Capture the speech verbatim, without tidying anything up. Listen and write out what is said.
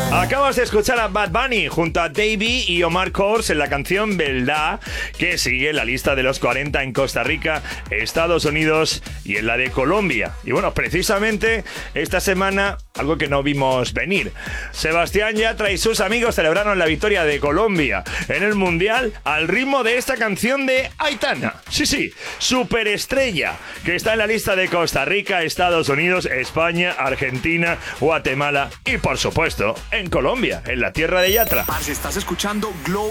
Acabas de escuchar a Bad Bunny junto a Davey y Omar Courtz en la canción Verdad, que sigue en la lista de los cuarenta en Costa Rica, Estados Unidos y en la de Colombia. Y bueno, precisamente esta semana, algo que no vimos venir. Sebastián Yatra y sus amigos celebraron la victoria de Colombia en el Mundial al ritmo de esta canción de Aitana. Sí, sí, superestrella, que está en la lista de Costa Rica, Estados Unidos, España, Argentina, Guatemala y, por supuesto, en Colombia, en la tierra de Yatra. Parce, estás escuchando Glow